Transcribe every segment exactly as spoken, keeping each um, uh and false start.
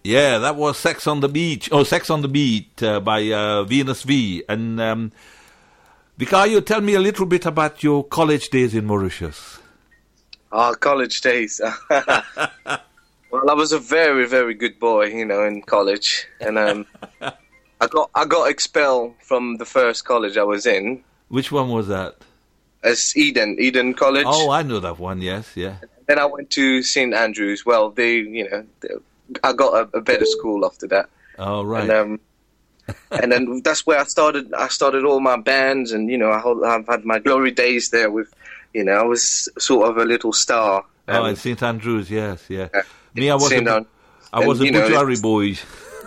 Yeah, that was Sex on the Beach, oh, Sex on the Beat uh, by uh, Venus V. And um, Vicario, tell me a little bit about your college days in Mauritius. Oh, college days. Well, I was a very, very good boy, you know, in college. And um, I got I got expelled from the first college I was in. Which one was that? As Eden, Eden College. Oh, I know that one, yes, yeah. Then I went to Saint Andrews. Well, they, you know, they, I got a, a better school after that. Oh, right. And, um, and then that's where I started. I started all my bands, and you know, I hold, I've had my glory days there. With, you know, I was sort of a little star. Oh, um, at Saint Andrews, yes, yeah. Uh, Me, I was Saint a, An- I was and, a you know, Bujuari boy.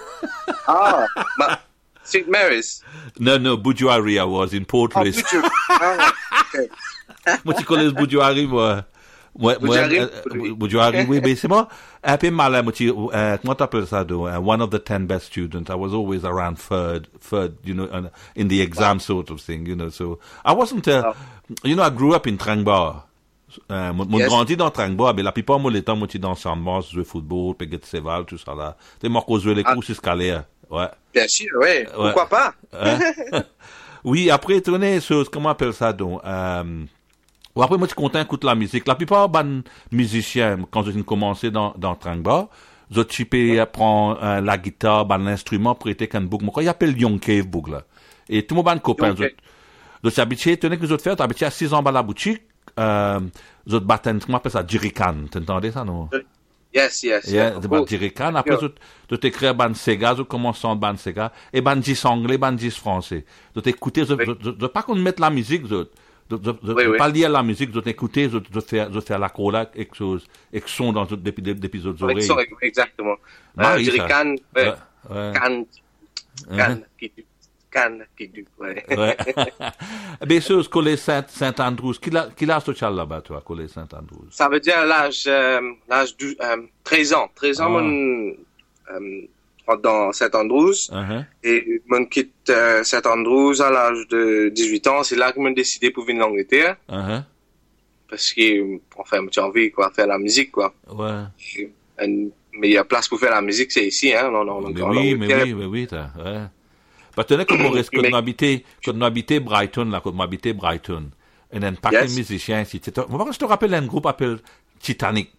Ah, my, Saint Mary's. No, no, Bujuari I was in Port Oh, Louis. Buju- ah, okay. Moi, tu connais Bujuari, moi. Moi, Bujuari, moi, euh, Bujuari, oui, mais c'est moi. Un peu malin, moi, tu, euh, comment t'appelles ça, do? Uh, one of the ten best students. I was always around third, third, you know, uh, in the exam wow. sort of thing, you know, so I wasn't, uh, wow. you know, I grew up in Trangbar. Euh, moi, yes. grandi dans Trangbar, mais la plupart, moi, les temps, moi, tu dans Sandmars, jouer football, Peguet Seval, tout ça, là. Tu moi, qu'on jouait les courses escalaires. Ouais. Bien sûr, oui. Ouais. Pourquoi pas? Hein? Oui, après, tu connais, comment on appelle ça, donc, euh, Ou après, moi, je suis content d'écouter la musique. La plupart des musiciens, quand j'ai commencé dans, dans Trangbar, je suis prendre euh, la guitare, ben, l'instrument, prêter qu'un book. Moi, ils appellent Young Cave Book, là. Et tout le monde, copain, je suis habitué, tenez que je fais, habitué à six ans dans la boutique, euh, je battais, comment on appelle ça, Jirikan. T'entendais ça, non? Yes, yes. Yeah, yeah. De Jirikan. Après, je, je t'écris ban Sega, je commence en ban Sega, et ban dix anglais, ban dix français. Je t'écoutais, je, je, je, je, pas qu'on mette la musique, je, Je ne oui, oui. pas lire la musique, je t'écouter, je, je fais, je fais la cola, quelque chose, avec son dans depuis depuis autres oreilles. Son, exactement. Euh, je dirais can, ouais, ouais. can, can, qui du, can, qui du, ouais. Ouais. Bien sûr, collège Saint-Andrews, qui l'a, qui l'a ce là-bas, toi, collège Saint-Andrews? Ça veut dire l'âge, euh, l'âge de, euh, treize ans. treize ans, ah. mon, euh, dans Saint-Andrews, uh-huh. et je quitte euh, Saint-Andrews à l'âge de dix-huit ans. C'est là que je décidé pour venir en Angleterre. Uh-huh. Parce que, enfin, j'ai envie, quoi, faire la musique, quoi. Ouais. Et, et, mais il y a place pour faire la musique, c'est ici, hein. Non, non, mais, oui, mais oui, mais oui, t'as, ouais. Bah, tenez que Maurice, quand nous habitait, quand nous habitait Brighton, là, quand nous habitait Brighton, et un paquet de musiciens ici. Je te rappelle un groupe appelé Titanic.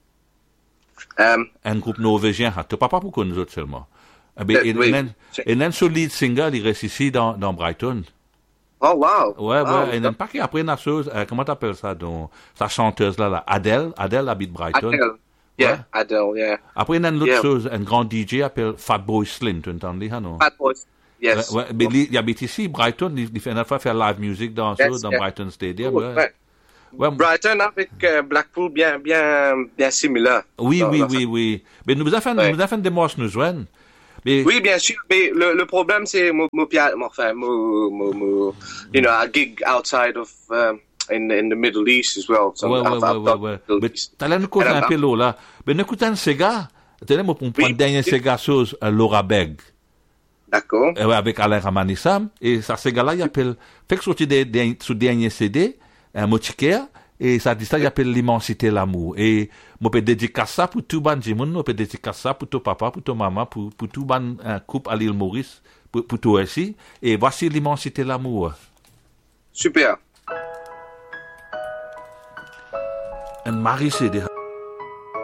Um, un groupe norvégien, tu pas pour nous autres seulement. Eh bien, et, oui. et même ce lead singer, il reste ici dans, dans Brighton. Oh, wow. Ouais, wow. ouais, et même pas qu'après, la chose, euh, comment t'appelles ça, donc, sa chanteuse là, là, Adele, Adele habite Brighton. Adele, yeah, ouais. Adele, yeah. Après, il y a une autre yeah. chose, un grand D J appelle Fatboy Slim, tu entends, non? Fatboy, yes. Ouais, ouais, mais il, il habite ici, Brighton, il, il fait une fois faire live music dans, yes, so, dans yeah. Brighton Stadium, cool, ouais. ouais. Ouais, Brighton avec euh, Blackpool bien bien bien similaire. Oui dans, oui dans oui ça. oui. Mais nous avons fait ouais. nous avons fait des mois nous joindre. Mais oui bien sûr. Mais le le problème c'est mon mon enfin mon mon you know a gig outside of um, in in the Middle East as well. So ouais, ouais, ouais, ouais, ouais. Mais t'as l'air de causer un peu l'eau là. Mais nous écoutons un Sega. T'as l'air de prendre oui, dernier Sega chose Laura Beg. D'accord. Euh, avec Alain Ramanissam et ça Sega là il appelle fait que sorti des des sous dernier C D. Un motiquaire, et ça dit ça, il appelle l'immensité l'amour. Et, moi, peux dédicacer ça pour tout ban Jimon, moi, peux dédicacer ça pour ton papa, pour ton maman, pour, pour tout ban, un couple à l'île Maurice, pour, pour toi aussi. Et voici l'immensité l'amour. Super. Un mari, c'est des,